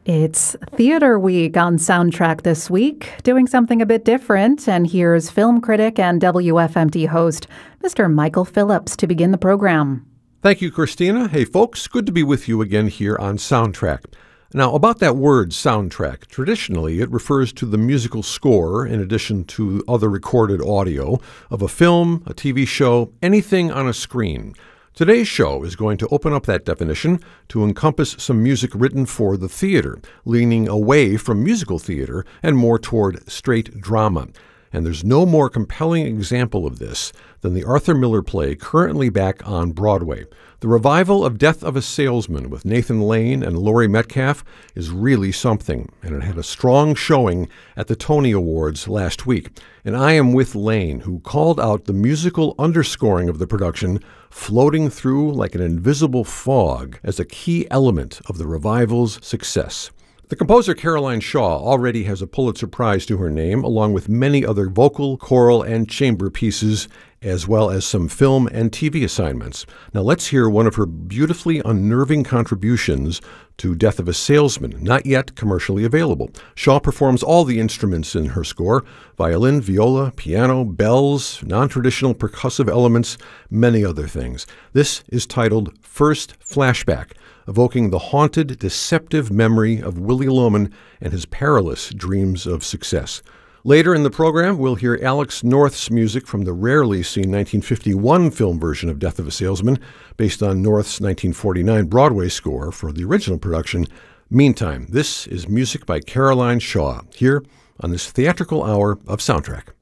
It's Theater Week on Soundtrack this week, doing something a bit different. And here's film critic and WFMT host, Mr. Michael Phillips, to begin the program. Thank you, Christina. Hey, folks, good to be with you again here on Soundtrack. Now, about that word, soundtrack, traditionally it refers to the musical score, in addition to other recorded audio, of a film, a TV show, anything on a screen. Today's show is going to open up that definition to encompass some music written for the theater, leaning away from musical theater and more toward straight drama. And there's no more compelling example of this than the Arthur Miller play currently back on Broadway. The revival of Death of a Salesman with Nathan Lane and Laurie Metcalf is really something, and it had a strong showing at the Tony Awards last week. And I am with Lane, who called out the musical underscoring of the production floating through like an invisible fog as a key element of the revival's success. The composer Caroline Shaw already has a Pulitzer Prize to her name, along with many other vocal, choral, and chamber pieces, as well as some film and TV assignments. Now let's hear one of her beautifully unnerving contributions to Death of a Salesman, not yet commercially available. Shaw performs all the instruments in her score: violin, viola, piano, bells, non-traditional percussive elements, many other things. This is titled First Flashback, evoking the haunted, deceptive memory of Willy Loman and his perilous dreams of success. Later in the program, we'll hear Alex North's music from the rarely seen 1951 film version of Death of a Salesman, based on North's 1949 Broadway score for the original production. Meantime, this is music by Caroline Shaw, here on this theatrical hour of Soundtrack.